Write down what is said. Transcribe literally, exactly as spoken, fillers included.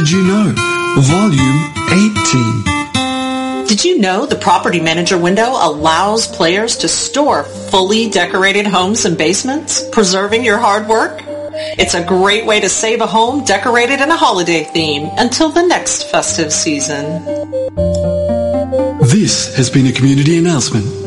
Did You Know? Volume eighteen. Did you know the Property Manager window allows players to store fully decorated homes and basements, preserving your hard work? It's a great way to save a home decorated in a holiday theme until the next festive season. This has been a community announcement